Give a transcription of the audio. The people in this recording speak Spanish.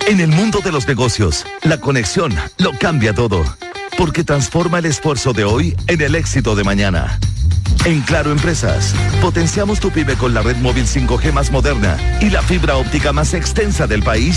En el mundo de los negocios, la conexión lo cambia todo, porque transforma el esfuerzo de hoy en el éxito de mañana. En Claro Empresas, potenciamos tu pyme con la red móvil 5G más moderna y la fibra óptica más extensa del país